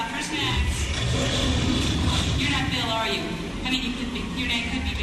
First Max. You're not Bill, are you? I mean, you could be. Your name could be